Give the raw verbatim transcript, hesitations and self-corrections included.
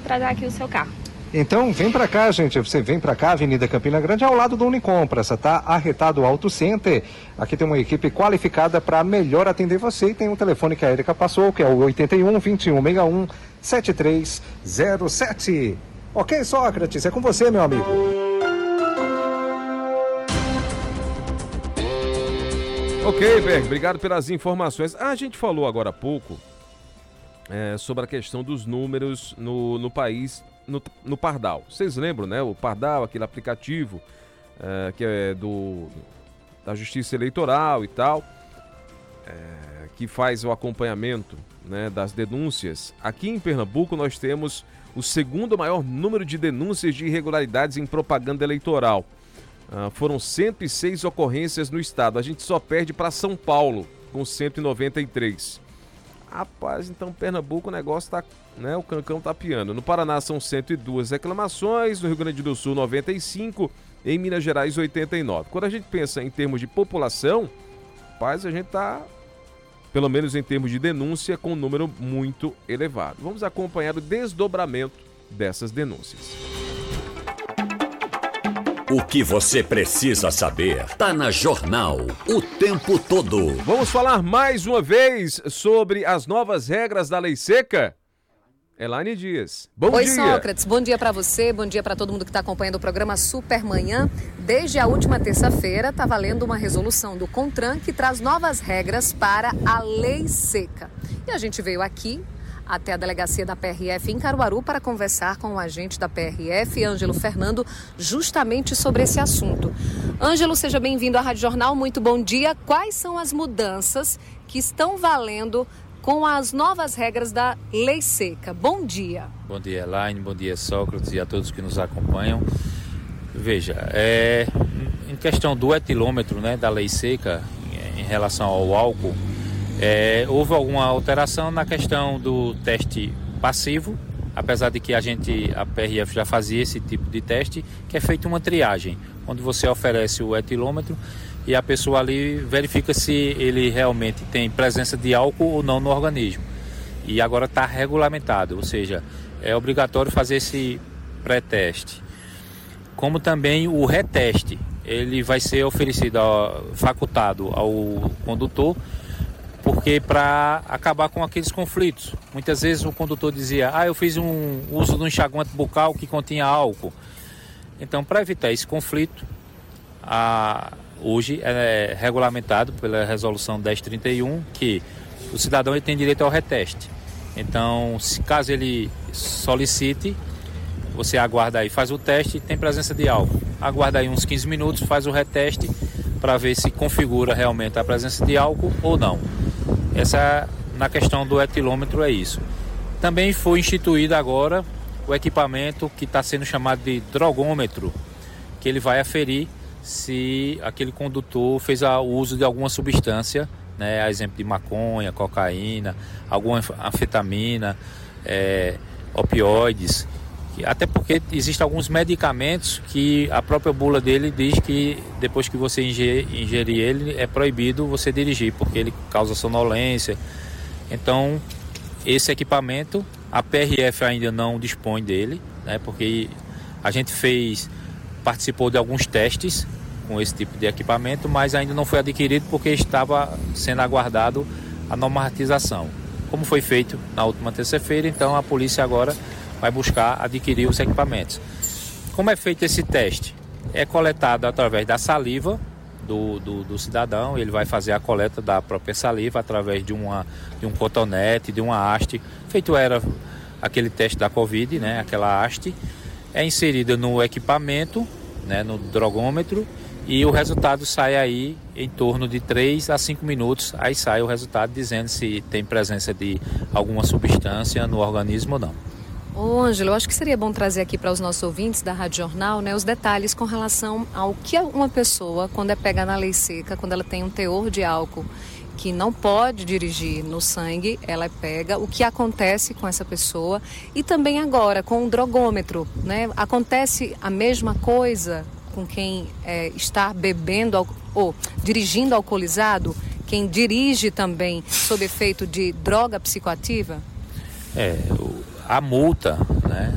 para dar aqui o seu carro. Então vem para cá, gente, você vem para cá, Avenida Campina Grande, ao lado do Unicompras, tá? Arretado Auto Center. Aqui tem uma equipe qualificada para melhor atender você e tem um telefone que a Erika passou, que é o oito um, vinte e um, sessenta e um, setenta e três zero sete. Ok, Sócrates, é com você, meu amigo. Ok, Berg, obrigado pelas informações. Ah, a gente falou agora há pouco é, sobre a questão dos números no, no país, no, no Pardal. Vocês lembram, né? O Pardal, aquele aplicativo é, que é do, da Justiça Eleitoral e tal, é, que faz o acompanhamento, né, das denúncias. Aqui em Pernambuco nós temos o segundo maior número de denúncias de irregularidades em propaganda eleitoral. Uh, foram cento e seis ocorrências no estado. A gente só perde para São Paulo, com cento e noventa e três. Rapaz, então Pernambuco o negócio tá, né, o cancão tá piando. No Paraná são cento e duas reclamações, no Rio Grande do Sul noventa e cinco, em Minas Gerais oitenta e nove. Quando a gente pensa em termos de população, rapaz, a gente tá, pelo menos em termos de denúncia, com um número muito elevado. Vamos acompanhar o desdobramento dessas denúncias. O que você precisa saber tá na Jornal o tempo todo. Vamos falar mais uma vez sobre as novas regras da Lei Seca? Elaine Dias, bom Oi, dia. Oi, Sócrates, bom dia para você, bom dia para todo mundo que está acompanhando o programa Supermanhã. Desde a última terça-feira está valendo uma resolução do CONTRAN que traz novas regras para a Lei Seca. E a gente veio aqui até a delegacia da P R F em Caruaru para conversar com o agente da P R F, Ângelo Fernando, justamente sobre esse assunto. Ângelo, seja bem-vindo à Rádio Jornal, muito bom dia. Quais são as mudanças que estão valendo com as novas regras da Lei Seca? Bom dia. Bom dia, Elaine, bom dia, Sócrates, e a todos que nos acompanham. Veja, é, em questão do etilômetro, né, da Lei Seca, em relação ao álcool, É, houve alguma alteração na questão do teste passivo, apesar de que a gente, a P R F já fazia esse tipo de teste, que é feita uma triagem, onde você oferece o etilômetro e a pessoa ali verifica se ele realmente tem presença de álcool ou não no organismo. E agora está regulamentado, ou seja, é obrigatório fazer esse pré-teste. Como também o reteste, ele vai ser oferecido, facultado ao condutor, porque para acabar com aqueles conflitos. Muitas vezes o condutor dizia, ah, eu fiz um uso de um enxaguante bucal que continha álcool. Então, para evitar esse conflito, a, hoje é regulamentado pela resolução dez trinta e um que o cidadão ele tem direito ao reteste. Então, se caso ele solicite, você aguarda aí, faz o teste, tem presença de álcool. Aguarda aí uns quinze minutos, faz o reteste para ver se configura realmente a presença de álcool ou não. Essa, na questão do etilômetro, é isso. Também foi instituído agora o equipamento que está sendo chamado de drogômetro, que ele vai aferir se aquele condutor fez o uso de alguma substância, né, a exemplo de maconha, cocaína, alguma anfetamina, é, opioides. Até porque existem alguns medicamentos que a própria bula dele diz que depois que você ingerir ele é proibido você dirigir, porque ele causa sonolência. Então, esse equipamento, a P R F ainda não dispõe dele, né, porque a gente fez, participou de alguns testes com esse tipo de equipamento, mas ainda não foi adquirido porque estava sendo aguardado a normatização. Como foi feito na última terça-feira, então a polícia agora vai buscar adquirir os equipamentos. Como é feito esse teste? É coletado através da saliva do, do, do cidadão, ele vai fazer a coleta da própria saliva através de, uma, de um cotonete, de uma haste, feito era aquele teste da Covid, né, aquela haste, é inserida no equipamento, né, no drogômetro, e o resultado sai aí em torno de três a cinco minutos, aí sai o resultado dizendo se tem presença de alguma substância no organismo ou não. Ô, Ângelo, eu acho que seria bom trazer aqui para os nossos ouvintes da Rádio Jornal, né, os detalhes com relação ao que uma pessoa, quando é pega na Lei Seca, quando ela tem um teor de álcool que não pode dirigir no sangue, ela é pega, o que acontece com essa pessoa e também agora com o drogômetro, né? Acontece a mesma coisa com quem é, está bebendo ou dirigindo alcoolizado, quem dirige também sob efeito de droga psicoativa? É, o... A multa,